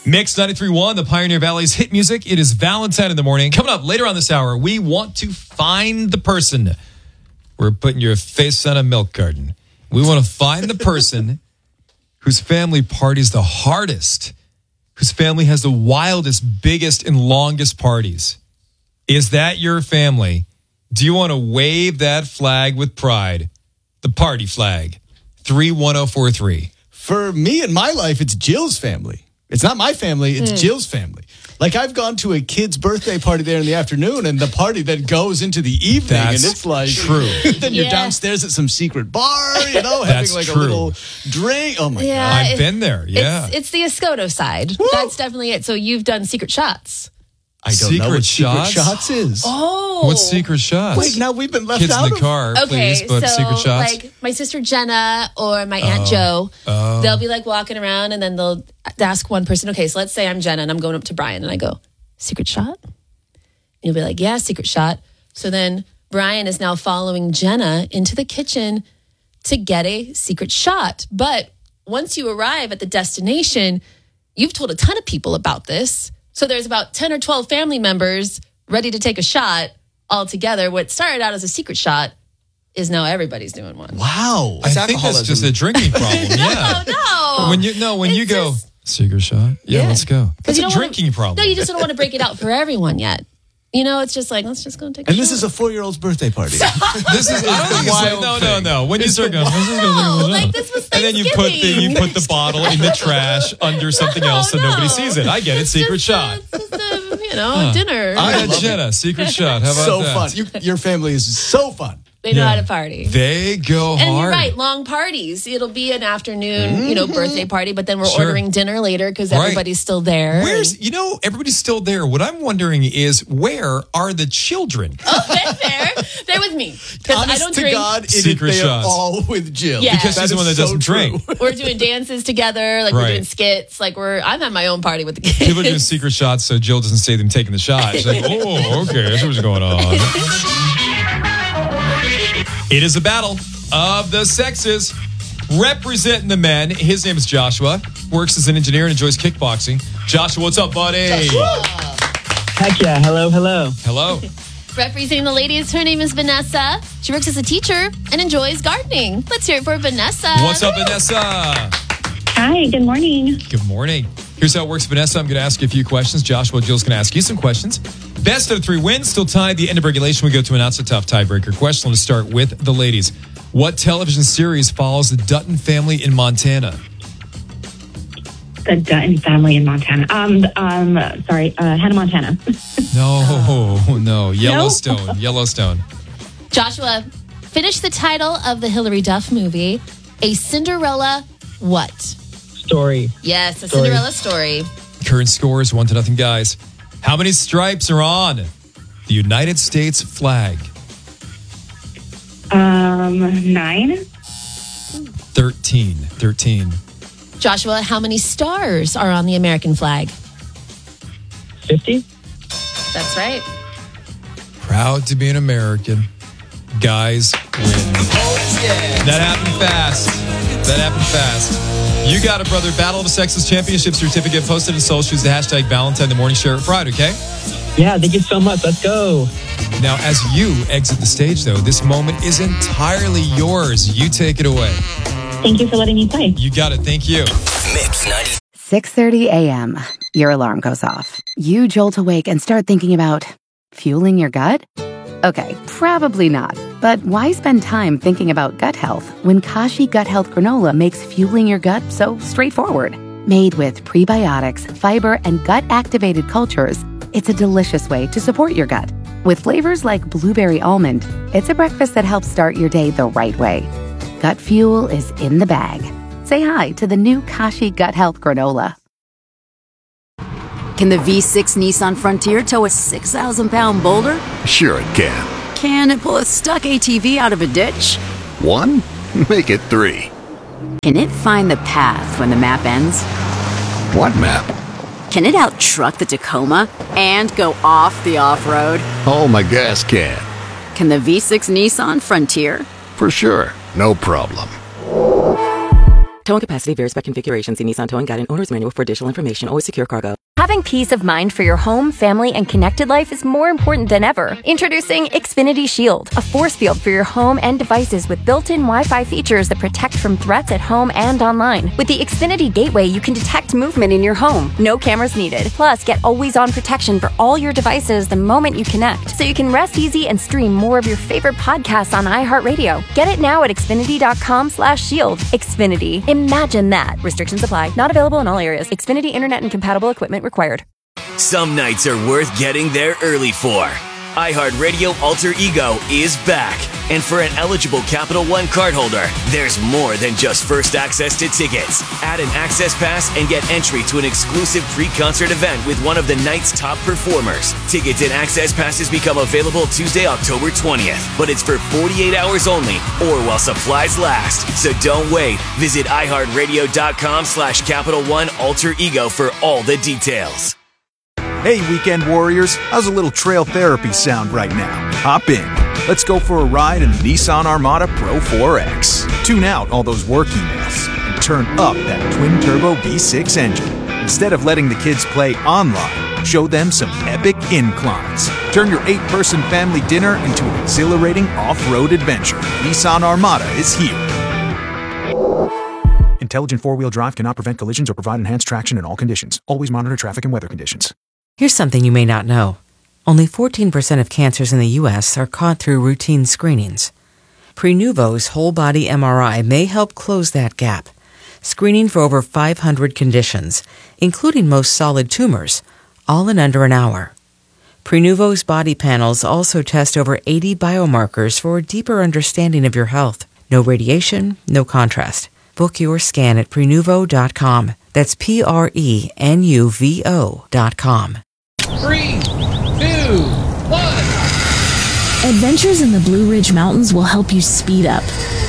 Mix 93.1, the Pioneer Valley's hit music. It is Valentine in the morning. Coming up later on this hour, we want to find the person. We're putting your face on a milk carton. We want to find the person whose family parties the hardest, whose family has the wildest, biggest, and longest parties. Is that your family? Do you want to wave that flag with pride? The party flag. 31043. For me in my life, it's Jill's family. It's not my family, it's Jill's family. Like, I've gone to a kid's birthday party there in the afternoon, and the party then goes into the evening, That's and it's like, true. Then you're downstairs at some secret bar, having like true. a little drink. Oh my God. I've been there, yeah. It's the Escoto side. Woo! That's definitely it. So you've done secret shots. I don't know what secret shots is. Oh. What's secret shots? Wait, now we've been left Kids out in the of car, Okay, please, but so secret shots? like my sister Jenna or my Aunt Jo, they'll be like walking around and then they'll ask one person, okay, so let's say I'm Jenna and I'm going up to Brian and I go, secret shot? And you'll be like, yeah, secret shot. So then Brian is now following Jenna into the kitchen to get a secret shot. But once you arrive at the destination, you've told a ton of people about this. So there's about 10 or 12 family members ready to take a shot all together. What started out as a secret shot is now everybody's doing one. Wow. I think that's just a drinking problem, yeah. No. When you go, secret shot? Yeah, let's go. That's a drinking problem. No, you just don't want to break it out for everyone yet. You know, it's just like, let's just go and take a And shot. this is a 4-year-old's birthday party. This is no. When you start going, like this was and then you put the bottle in the trash under something else so nobody sees it. I get it. Secret shot. It's just a dinner. Jenna, secret shot. How about So that? fun. Your family is so fun. They know how to party. They go hard. And you're right, long parties. It'll be an afternoon, birthday party, but then we're ordering dinner later because everybody's still there. Everybody's still there. What I'm wondering is, where are the children? Oh, they're with me. Because I don't to drink. God, Secret they shots. are all with Jill. Yeah. Because she's the one that doesn't drink. We're doing dances together, like we're doing skits. Like I'm at my own party with the kids. People are doing secret shots so Jill doesn't say them taking the shot. She's like, oh, okay, that's what's going on. It is a battle of the sexes. Representing the men, his name is Joshua. Works as an engineer and enjoys kickboxing. Joshua, what's up, buddy? Heck yeah. Hello. Hello. Representing the ladies, her name is Vanessa. She works as a teacher and enjoys gardening. Let's hear it for Vanessa. What's up, Vanessa? Hi, good morning. Good morning. Here's how it works, Vanessa. I'm going to ask you a few questions. Joshua, Jill's going to ask you some questions. Best of 3 wins, still tied. The end of regulation, we go to announce a tough tiebreaker question. Let's start with the ladies. What television series follows the Dutton family in Montana? The Dutton family in Montana. Hannah Montana. No. Yellowstone. Joshua, finish the title of the Hilary Duff movie, A Cinderella what? Story. Yes, a Cinderella story. Current score is 1-0, guys. How many stripes are on the United States flag? 9. 13. Joshua, how many stars are on the American flag? 50. That's right. Proud to be an American. Guys win. Oh, yeah. That happened fast. You got it, brother. Battle of the Sexes Championship certificate posted in social. Use the hashtag Valentine the Morning. Share it Friday, okay? Yeah, thank you so much. Let's go. Now, as you exit the stage, though, this moment is entirely yours. You take it away. Thank you for letting me play. You got it. Thank you. Mix 90. 6:30 a.m. Your alarm goes off. You jolt awake and start thinking about fueling your gut? Okay, probably not. But why spend time thinking about gut health when Kashi Gut Health Granola makes fueling your gut so straightforward? Made with prebiotics, fiber, and gut-activated cultures, it's a delicious way to support your gut. With flavors like blueberry almond, it's a breakfast that helps start your day the right way. Gut fuel is in the bag. Say hi to the new Kashi Gut Health Granola. Can the V6 Nissan Frontier tow a 6,000-pound boulder? Sure it can. Can it pull a stuck ATV out of a ditch? 1? Make it 3. Can it find the path when the map ends? What map? Can it out-truck the Tacoma and go off the off-road? Oh, my gas can. Can the V6 Nissan Frontier? For sure. No problem. Towing capacity varies by configuration. See Nissan Towing Guide and Owner's Manual for additional information. Always secure cargo. Having peace of mind for your home, family, and connected life is more important than ever. Introducing Xfinity Shield, a force field for your home and devices with built-in Wi-Fi features that protect from threats at home and online. With the Xfinity Gateway, you can detect movement in your home. No cameras needed. Plus, get always-on protection for all your devices the moment you connect, so you can rest easy and stream more of your favorite podcasts on iHeartRadio. Get it now at Xfinity.com/shield. Xfinity. Imagine that. Restrictions apply. Not available in all areas. Xfinity Internet and compatible equipment required. Some nights are worth getting there early for. iHeartRadio Alter Ego is back. And for an eligible Capital One cardholder, there's more than just first access to tickets. Add an access pass and get entry to an exclusive pre-concert event with one of the night's top performers. Tickets and access passes become available Tuesday, October 20th, but it's for 48 hours only or while supplies last. So don't wait. Visit iHeartRadio.com/Capital One Alter Ego for all the details. Hey, weekend warriors, how's a little trail therapy sound right now? Hop in. Let's go for a ride in the Nissan Armada Pro 4X. Tune out all those work emails and turn up that twin-turbo V6 engine. Instead of letting the kids play online, show them some epic inclines. Turn your 8-person family dinner into an exhilarating off-road adventure. Nissan Armada is here. Intelligent four-wheel drive cannot prevent collisions or provide enhanced traction in all conditions. Always monitor traffic and weather conditions. Here's something you may not know. Only 14% of cancers in the U.S. are caught through routine screenings. Prenuvo's whole-body MRI may help close that gap, screening for over 500 conditions, including most solid tumors, all in under an hour. Prenuvo's body panels also test over 80 biomarkers for a deeper understanding of your health. No radiation, no contrast. Book your scan at Prenuvo.com. That's Prenuvo.com. 3, 2, 1. Adventures in the Blue Ridge Mountains will help you speed up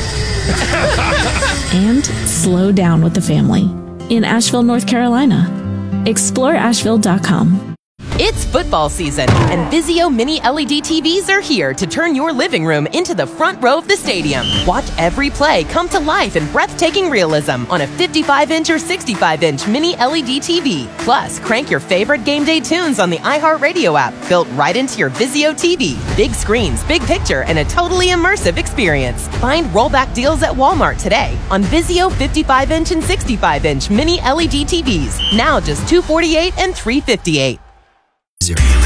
and slow down with the family in Asheville, North Carolina. Explore Asheville.com. It's football season, and Vizio Mini LED TVs are here to turn your living room into the front row of the stadium. Watch every play come to life in breathtaking realism on a 55-inch or 65-inch Mini LED TV. Plus, crank your favorite game day tunes on the iHeartRadio app, built right into your Vizio TV. Big screens, big picture, and a totally immersive experience. Find rollback deals at Walmart today on Vizio 55-inch and 65-inch Mini LED TVs. Now just $248 and $358.